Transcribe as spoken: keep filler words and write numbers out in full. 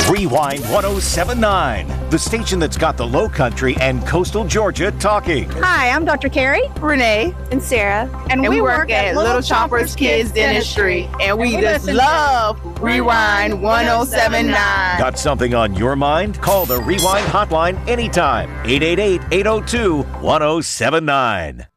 Rewind one oh seven point nine, the station that's got the Low Country and coastal Georgia talking. Hi, I'm Doctor Carrie, Renee, and Sarah, and, and we, we work, work at, at Little Little Choppers Choppers Kids Dentistry, Dentistry. and we And we just listen to love Rewind one oh seven point nine. Got something on your mind? Call the Rewind hotline anytime. eight eight eight, eight oh two, one oh seven nine.